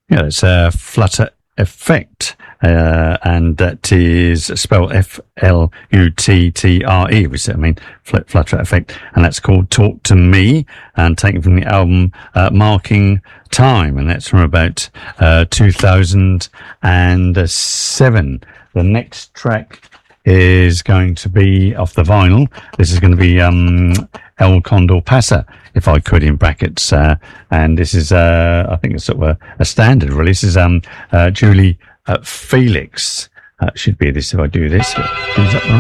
Yeah, it's Flutter Effect, and that is spelled Fluttre, which I mean Flutter Effect, and that's called "Talk to Me," and taken from the album "Marking Time," and that's from about 2007. The next track is going to be off the vinyl. This is going to be El Condor Pasa, if I could, in brackets. And this is, I think it's sort of a standard release. This is Julie Felix. Should be this if I do this. Is that right?